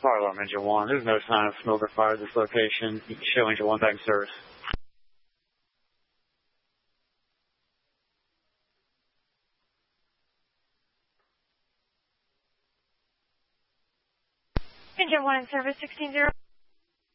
Fire alarm engine 1. There's no sign of smoke or fire at this location. You can show engine 1 back in service. Engine 1 in service, 16-0.